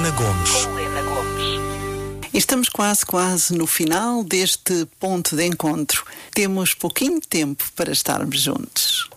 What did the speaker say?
Helena Gomes. Estamos quase no final deste ponto de encontro. Temos pouquinho tempo para estarmos juntos.